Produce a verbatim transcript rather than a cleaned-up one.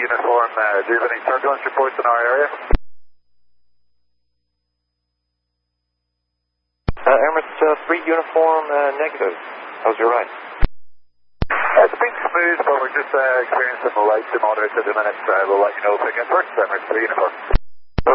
Uniform, uh, do you have any turbulence reports in our area? Uh, Emirates uh, three Uniform, uh, negative. How's your ride? It's been smooth, but we're just uh, experiencing light to moderate at the minute. Uh, we'll let you know if we get first. Emirates three Uniform.